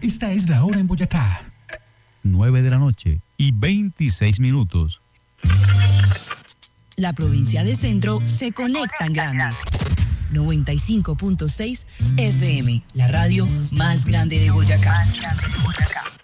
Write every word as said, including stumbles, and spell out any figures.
Esta es la hora en Boyacá. nueve de la noche y veintiséis minutos. La provincia de Centro se conecta en grande. noventa y cinco punto seis F M, la radio más grande de Boyacá.